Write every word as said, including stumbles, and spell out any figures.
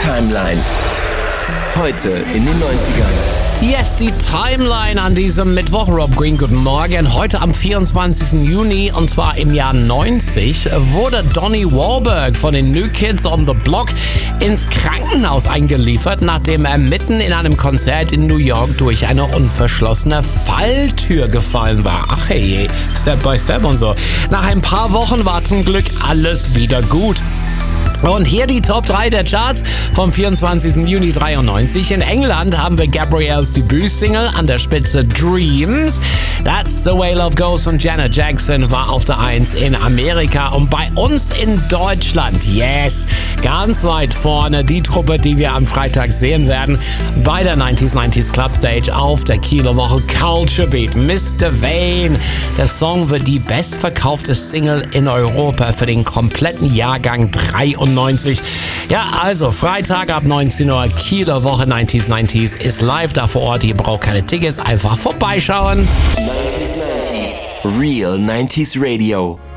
Timeline. Heute in den neunzigern. Yes, die Timeline an diesem Mittwoch. Rob Green, guten Morgen. Heute am vierundzwanzigsten Juni, und zwar im Jahr neunzig, wurde Donnie Wahlberg von den New Kids on the Block ins Krankenhaus eingeliefert, nachdem er mitten in einem Konzert in New York durch eine unverschlossene Falltür gefallen war. Ach hey, Step by Step und so. Nach ein paar Wochen war zum Glück alles wieder gut. Und hier die Top drei der Charts vom vierundzwanzigsten Juni dreiundneunzig. In England haben wir Gabrielles Debütsingle an der Spitze Dreams. That's the Way Love Goes von Janet Jackson war auf der eins in Amerika. Und bei uns in Deutschland, yes, ganz weit vorne die Truppe, die wir am Freitag sehen werden bei der neunziger neunzig Club Stage auf der Kieler Woche, Culture Beat, Mister Vain. Der Song wird die bestverkaufte Single in Europa für den kompletten Jahrgang dreiundneunzig. Ja, also Freitag ab neunzehn Uhr, Kieler Woche neunziger neunzig ist live da vor Ort. Ihr braucht keine Tickets, einfach vorbeischauen. neunzig neunzig Real neunziger Radio.